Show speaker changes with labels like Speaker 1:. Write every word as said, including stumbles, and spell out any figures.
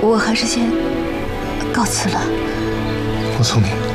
Speaker 1: 我还是先告辞了。
Speaker 2: 我送你。